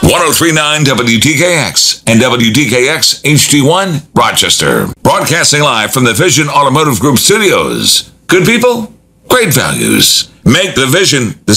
1039 WTKX and WTKX HD1 Rochester. Broadcasting live from the Vision Automotive Group studios. Good people, great values. Make the Vision the